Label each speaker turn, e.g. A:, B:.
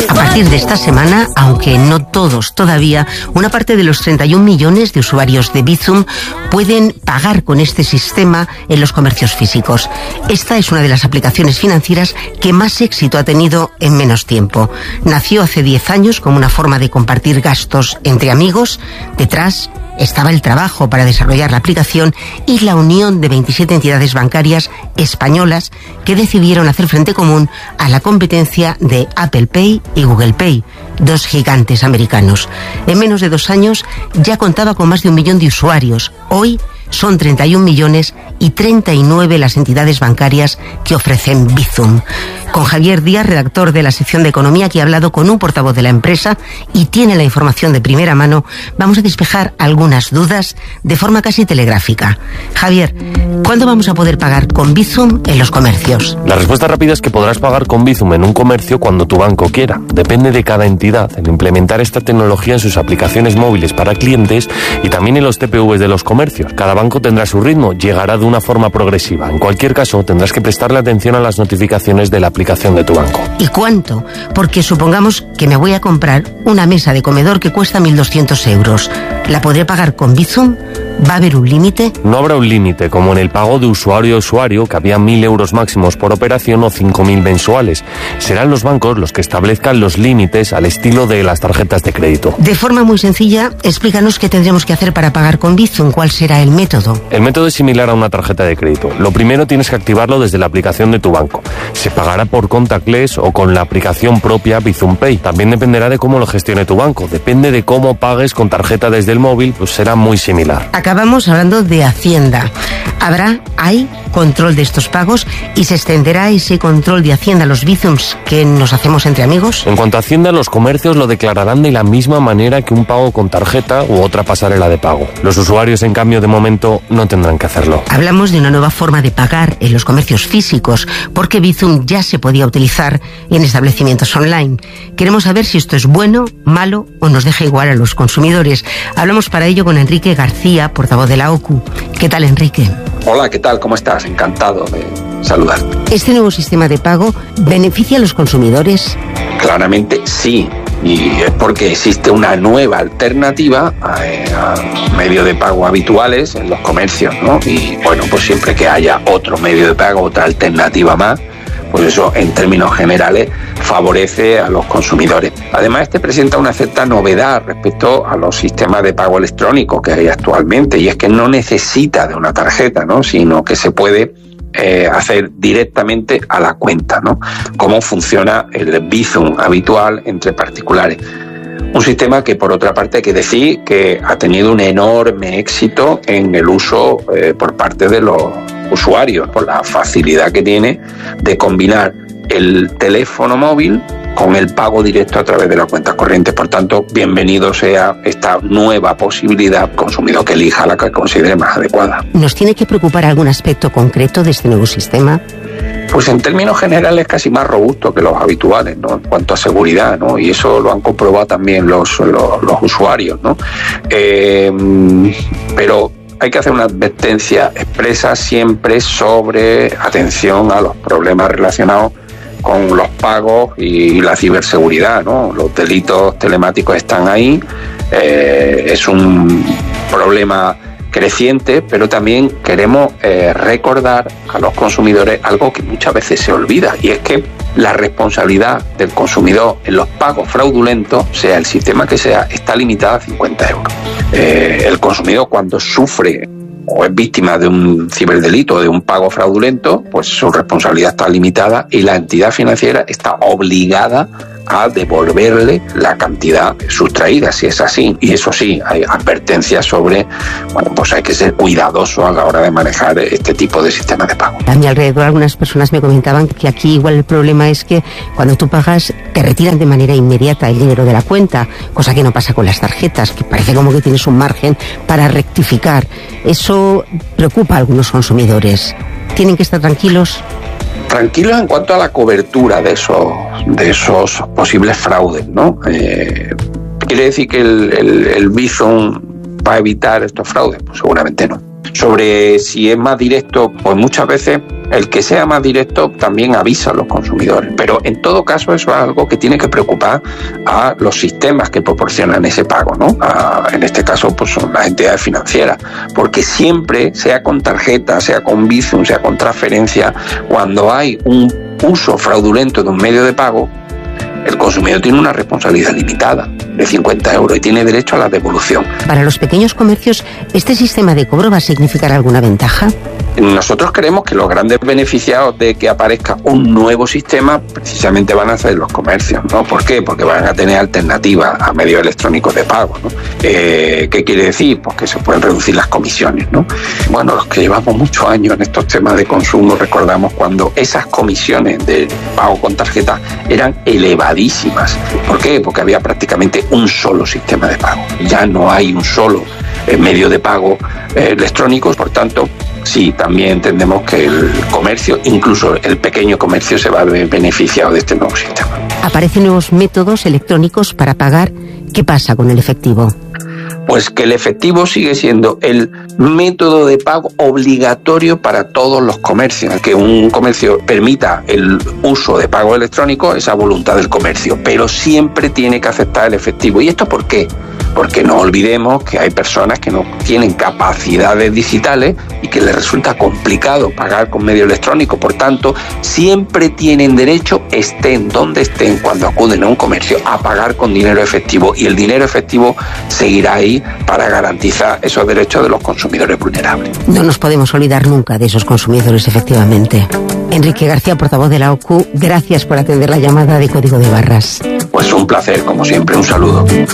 A: A partir de esta semana, aunque no todos todavía, una parte de los 31 millones de usuarios de Bizum pueden pagar con este sistema en los comercios físicos. Esta es una de las aplicaciones financieras que más éxito ha tenido en menos tiempo. Nació hace 10 años como una forma de compartir gastos entre amigos. Detrás estaba el trabajo para desarrollar la aplicación y la unión de 27 entidades bancarias españolas que decidieron hacer frente común a la competencia de Apple Pay y Google Pay, dos gigantes americanos. En menos de 2 años ya contaba con más de 1 millón de usuarios. Hoy son 31 millones y 39 las entidades bancarias que ofrecen Bizum. Con Javier Díaz, redactor de la sección de Economía, que ha hablado con un portavoz de la empresa y tiene la información de primera mano, vamos a despejar algunas dudas de forma casi telegráfica. Javier, ¿cuándo vamos a poder pagar con Bizum en los comercios?
B: La respuesta rápida es que podrás pagar con Bizum en un comercio cuando tu banco quiera. Depende de cada entidad en implementar esta tecnología en sus aplicaciones móviles para clientes y también en los TPVs de los comercios. Cada banco tendrá su ritmo, llegará de una forma progresiva. En cualquier caso, tendrás que prestarle atención a las notificaciones de la aplicación de tu banco.
A: ¿Y cuánto? Porque supongamos que me voy a comprar una mesa de comedor que cuesta 1.200 euros. ¿La podré pagar con Bizum? ¿Va a haber un límite?
B: No habrá un límite, como en el pago de usuario a usuario, que había 1.000 euros máximos por operación o 5.000 mensuales. Serán los bancos los que establezcan los límites al estilo de las tarjetas de crédito.
A: De forma muy sencilla, explícanos qué tendremos que hacer para pagar con Bizum. ¿Cuál será el método?
B: El método es similar a una tarjeta de crédito. Lo primero tienes que activarlo desde la aplicación de tu banco. Se pagará por contactless o con la aplicación propia Bizum Pay. También dependerá de cómo lo gestione tu banco. Depende de cómo pagues con tarjeta desde el móvil, pues será muy similar.
A: Acabamos hablando de Hacienda. ¿Hay control de estos pagos y se extenderá ese control de Hacienda a los Bizums que nos hacemos entre amigos?
B: En cuanto a Hacienda, los comercios lo declararán de la misma manera que un pago con tarjeta u otra pasarela de pago. Los usuarios, en cambio, de momento no tendrán que hacerlo.
A: Hablamos de una nueva forma de pagar en los comercios físicos, porque Bizum ya se podía utilizar en establecimientos online. Queremos saber si esto es bueno, malo o nos deja igual a los consumidores. Hablamos para ello con Enrique García, portavoz de la OCU. ¿Qué tal, Enrique?
C: Hola, ¿qué tal? ¿Cómo estás? Encantado de saludarte.
A: ¿Este nuevo sistema de pago beneficia a los consumidores?
C: Claramente sí, y es porque existe una nueva alternativa a medios de pago habituales en los comercios, ¿no? Y bueno, pues siempre que haya otro medio de pago, otra alternativa más, pues eso en términos generales favorece a los consumidores. Además, presenta una cierta novedad respecto a los sistemas de pago electrónico que hay actualmente, y es que no necesita de una tarjeta, ¿no? Sino que se puede hacer directamente a la cuenta, ¿no? Cómo funciona el Bizum habitual entre particulares. Un sistema que, por otra parte, hay que decir que ha tenido un enorme éxito en el uso por parte de los usuarios, por la facilidad que tiene de combinar el teléfono móvil con el pago directo a través de la cuenta corriente. Por tanto, bienvenido sea esta nueva posibilidad, consumidor que elija la que considere más adecuada.
A: ¿Nos tiene que preocupar algún aspecto concreto de este nuevo sistema?
C: Pues en términos generales casi más robusto que los habituales, ¿no? En cuanto a seguridad, ¿no? Y eso lo han comprobado también los usuarios, ¿no? Pero hay que hacer una advertencia expresa siempre sobre atención a los problemas relacionados con los pagos y la ciberseguridad, ¿no? Los delitos telemáticos están ahí, es un problema creciente, pero también queremos recordar a los consumidores algo que muchas veces se olvida, y es que la responsabilidad del consumidor en los pagos fraudulentos, sea el sistema que sea, está limitada a 50 euros. El consumidor, cuando sufre o es víctima de un ciberdelito o de un pago fraudulento, pues su responsabilidad está limitada y la entidad financiera está obligada a devolverle la cantidad sustraída, si es así. Y eso sí, hay advertencias sobre, bueno, pues hay que ser cuidadoso a la hora de manejar este tipo de sistemas de pago.
A: A mi alrededor algunas personas me comentaban que aquí igual el problema es que cuando tú pagas te retiran de manera inmediata el dinero de la cuenta, cosa que no pasa con las tarjetas, que parece como que tienes un margen para rectificar. Eso preocupa a algunos consumidores. ¿Tienen que estar tranquilos?
C: Tranquilos en cuanto a la cobertura de esos posibles fraudes, ¿no? ¿Quiere decir que el Bizum va a evitar estos fraudes? Pues seguramente no. Sobre si es más directo, pues muchas veces el que sea más directo también avisa a los consumidores, pero en todo caso eso es algo que tiene que preocupar a los sistemas que proporcionan ese pago, ¿no? En este caso pues son las entidades financieras, porque siempre, sea con tarjeta, sea con Bizum, sea con transferencia, cuando hay un uso fraudulento de un medio de pago, el consumidor tiene una responsabilidad limitada de 50 euros y tiene derecho a la devolución.
A: Para los pequeños comercios, ¿este sistema de cobro va a significar alguna ventaja?
C: Nosotros creemos que los grandes beneficiados de que aparezca un nuevo sistema precisamente van a ser los comercios, ¿no? ¿Por qué? Porque van a tener alternativas a medios electrónicos de pago, ¿no? ¿Qué quiere decir? Pues que se pueden reducir las comisiones, ¿no? Bueno, los que llevamos muchos años en estos temas de consumo recordamos cuando esas comisiones de pago con tarjeta eran elevadísimas. ¿Por qué? Porque había prácticamente un solo sistema de pago. Ya no hay un solo medio de pago electrónico, por tanto, sí, también entendemos que el comercio, incluso el pequeño comercio, se va a ver beneficiado de este nuevo sistema.
A: Aparecen nuevos métodos electrónicos para pagar. ¿Qué pasa con el efectivo?
C: Pues que el efectivo sigue siendo el método de pago obligatorio para todos los comercios. Que un comercio permita el uso de pago electrónico es a voluntad del comercio, pero siempre tiene que aceptar el efectivo. ¿Y esto por qué? Porque no olvidemos que hay personas que no tienen capacidades digitales y que les resulta complicado pagar con medio electrónico. Por tanto, siempre tienen derecho, estén donde estén, cuando acuden a un comercio, a pagar con dinero efectivo. Y el dinero efectivo seguirá ahí para garantizar esos derechos de los consumidores vulnerables.
A: No nos podemos olvidar nunca de esos consumidores, efectivamente. Enrique García, portavoz de la OCU, gracias por atender la llamada de Código de Barras.
C: Pues un placer, como siempre. Un saludo.